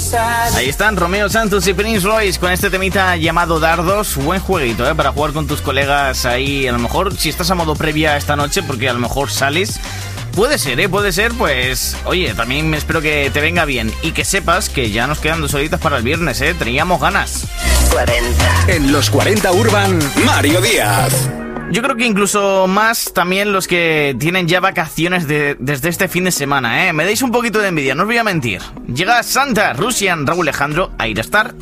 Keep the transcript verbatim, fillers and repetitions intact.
Ahí están Romeo Santos y Prince Royce con este temita llamado Dardos. Buen jueguito, ¿eh? Para jugar con tus colegas ahí. A lo mejor si estás a modo previa esta noche, porque a lo mejor sales. Puede ser, ¿eh? Puede ser, pues... Oye, también espero que te venga bien. Y que sepas que ya nos quedan dos horitas para el viernes, ¿eh? Teníamos ganas. cuarenta. En los cuarenta Urban, Mario Díaz. Yo creo que incluso más también los que tienen ya vacaciones de, desde este fin de semana, ¿eh? Me dais un poquito de envidia, no os voy a mentir. Llega Santa, Russian, Raúl Alejandro, Airastar.